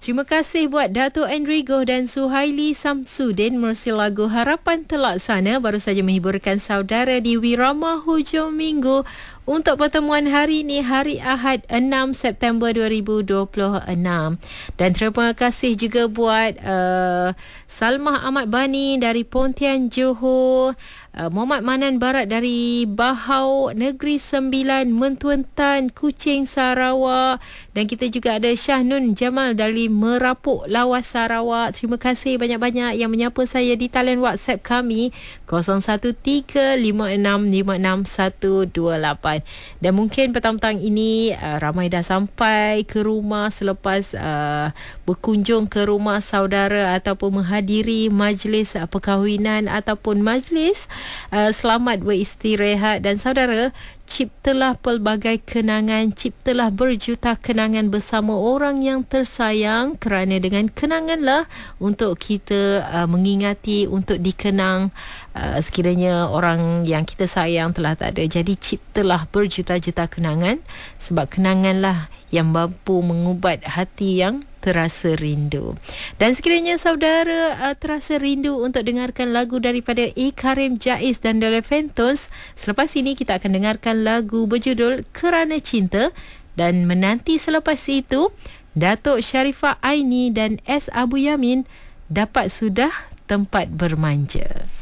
Terima kasih buat Dato' Enrigo dan Suhaili Samsudin menerusi lagu Harapan Terlaksana baru saja menghiburkan saudara di Wirama Hujung Minggu untuk pertemuan hari ini, hari Ahad 6 September 2026. Dan terima kasih juga buat Salmah Ahmad Bani dari Pontian Johor, Muhammad Manan Barat dari Bahau Negeri Sembilan, Mentuentan, Kuching, Sarawak, dan kita juga ada Shah Nun Jamal dari Merapuk, Lawas, Sarawak. Terima kasih banyak-banyak yang menyapa saya di talian WhatsApp kami 0135656128. Dan mungkin petang-petang ini ramai dah sampai ke rumah selepas berkunjung ke rumah saudara ataupun menghadiri majlis perkahwinan ataupun majlis selamat beristirahat. Dan saudara, ciptalah pelbagai kenangan, ciptalah berjuta kenangan bersama orang yang tersayang, kerana dengan kenanganlah untuk kita mengingati, untuk dikenang sekiranya orang yang kita sayang telah tak ada. Jadi ciptalah berjuta-juta kenangan, sebab kenanganlah yang mampu mengubat hati yang terasa rindu. Dan sekiranya saudara terasa rindu untuk dengarkan lagu daripada A. Karim Jaiz dan The Elephantons, selepas ini kita akan dengarkan lagu berjudul Kerana Cinta, dan menanti selepas itu Datuk Sharifah Aini dan S. Abu Yamin Dapat Sudah Tempat Bermanja.